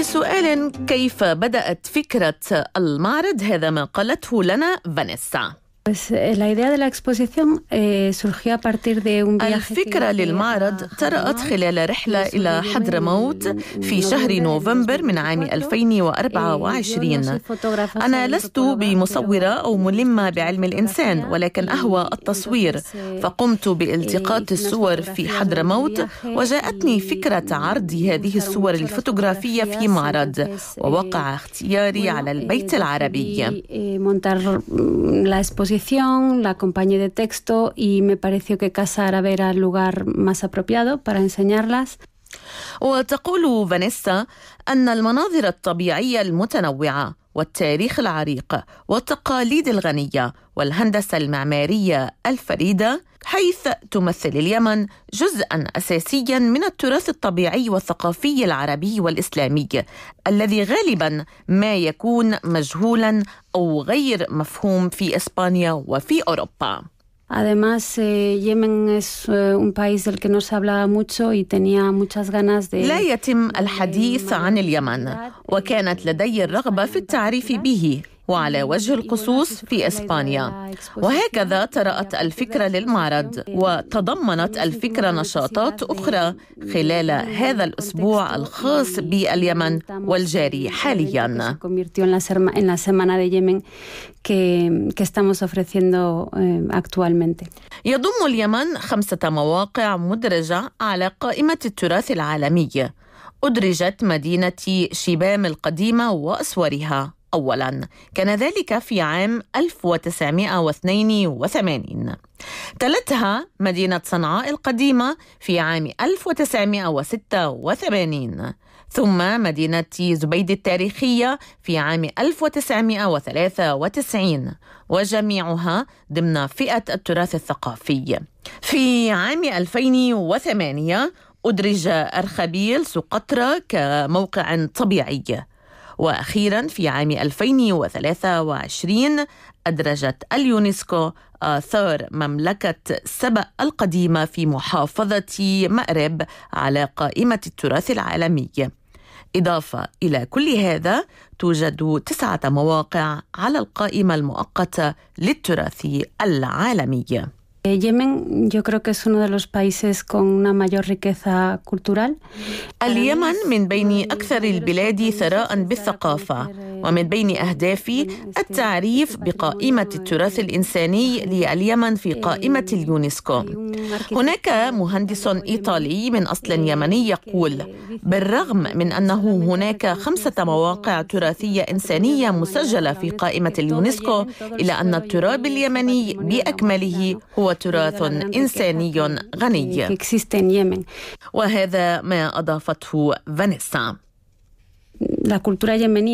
بسؤال كيف بدأت فكرة المعرض؟ هذا ما قالته لنا فانيسا. الفكرة للمعرض طرأت خلال رحلة إلى حضرموت في شهر نوفمبر من عام 2024. أنا لست بمصورة أو ملمة بعلم الإنسان، ولكن أهوى التصوير، فقمت بالتقاط الصور في حضرموت، وجاءتني فكرة عرض هذه الصور الفوتوغرافية في معرض، ووقع اختياري على البيت العربي. La acompañé de texto y me pareció que Casa Árabe era el lugar más apropiado para enseñarlas. وتقول فانيسا أن المناظر الطبيعية المتنوعة والتاريخ العريق والتقاليد الغنية والهندسة المعمارية الفريدة، حيث تمثل اليمن جزءاً أساسياً من التراث الطبيعي والثقافي العربي والإسلامي، الذي غالباً ما يكون مجهولاً أو غير مفهوم في إسبانيا وفي أوروبا. Además, Yemen es un país del que no se hablaba mucho y tenía muchas ganas de. لا يتم الحديث عن اليمن، وكانت لدي الرغبة في التعريف به وعلى وجه الخصوص في إسبانيا. وهكذا طرأت الفكرة للمعرض، وتضمنت الفكرة نشاطات أخرى خلال هذا الأسبوع الخاص باليمن والجاري حاليا. يضم اليمن 5 مواقع مدرجة على قائمة التراث العالمي. أدرجت مدينة شبام القديمة وأسوارها أولاً، كان ذلك في عام 1982. تلتها مدينة صنعاء القديمة في عام 1986، ثم مدينة زبيد التاريخية في عام 1993، وجميعها ضمن فئة التراث الثقافي. في عام 2008 أدرج أرخبيل سقطرى كموقع طبيعي. وأخيراً في عام 2023 أدرجت اليونسكو آثار مملكة سبأ القديمة في محافظة مأرب على قائمة التراث العالمي. إضافة إلى كل هذا، توجد 9 مواقع على القائمة المؤقتة للتراث العالمي. Yemen, yo creo que es uno de los países con una mayor riqueza cultural. اليمن من بين أكثر البلاد ثراء بالثقافة، ومن بين أهدافي التعريف بقائمة التراث الإنساني لليمن في قائمة اليونسكو. هناك مهندس إيطالي من أصل يمني يقول: بالرغم من أنه هناك 5 مواقع تراثية إنسانية مسجلة في قائمة اليونسكو، إلا أن التراب اليمني بأكمله هو تراث إنساني غني. وهذا ما أضافته فانيسا.